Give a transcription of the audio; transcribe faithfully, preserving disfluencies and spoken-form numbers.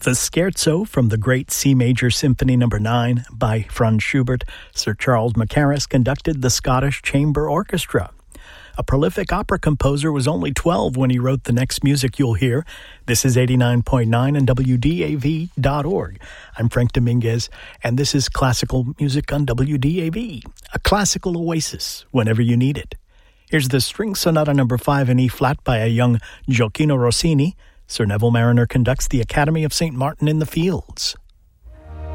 The Scherzo from the Great C Major Symphony Number nine by Franz Schubert. Sir Charles Mackerras conducted the Scottish Chamber Orchestra. A prolific opera composer, was only twelve when he wrote the next music you'll hear. This is eighty-nine point nine and W D A V dot org. I'm Frank Dominguez, and this is classical music on W D A V, a classical oasis whenever you need it. Here's the String Sonata Number five in E-flat by a young Gioacchino Rossini. Sir Neville Marriner conducts the Academy of Saint Martin in the Fields.